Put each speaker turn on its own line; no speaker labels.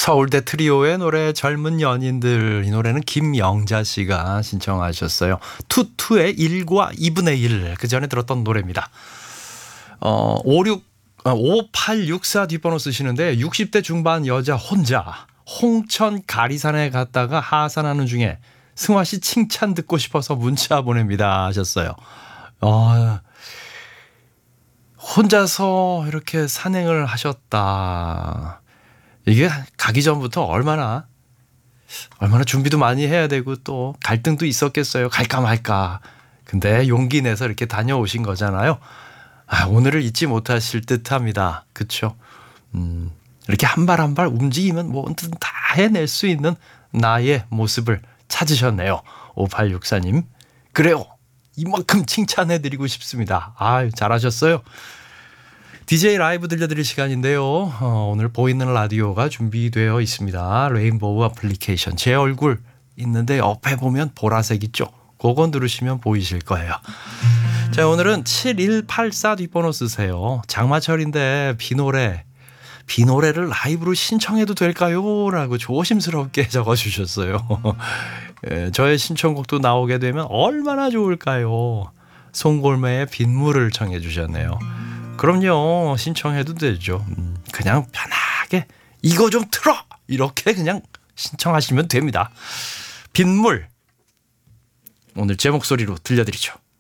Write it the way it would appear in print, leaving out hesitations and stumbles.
서울대 트리오의 노래 젊은 연인들, 이 노래는 김영자 씨가 신청하셨어요. 투투의 1과 2분의 1, 그 전에 들었던 노래입니다. 5864 뒷번호 쓰시는데 60대 중반 여자 혼자 홍천 가리산에 갔다가 하산하는 중에 승화 씨 칭찬 듣고 싶어서 문자 보냅니다 하셨어요. 혼자서 이렇게 산행을 하셨다. 이게 가기 전부터 얼마나 준비도 많이 해야 되고 또 갈등도 있었겠어요. 갈까 말까. 근데 용기 내서 이렇게 다녀오신 거잖아요. 오늘을 잊지 못하실 듯합니다. 그렇죠? 이렇게 한 발 한 발 움직이면 뭐든 다 해낼 수 있는 나의 모습을 찾으셨네요. 5864님. 그래요. 이만큼 칭찬해드리고 싶습니다. 잘하셨어요. DJ 라이브 들려드릴 시간인데요. 오늘 보이는 라디오가 준비되어 있습니다. 레인보우 애플리케이션. 제 얼굴 있는데 옆에 보면 보라색 있죠. 그거 누르시면 보이실 거예요. 자, 오늘은 7184 뒷번호 쓰세요. 장마철인데 비 노래를 라이브로 신청해도 될까요? 라고 조심스럽게 적어주셨어요. 저의 신청곡도 나오게 되면 얼마나 좋을까요? 송골매의 빗물을 청해 주셨네요. 그럼요, 신청해도 되죠. 그냥 편하게 이거 좀 틀어! 이렇게 그냥 신청하시면 됩니다. 빗물, 오늘 제 목소리로 들려드리죠.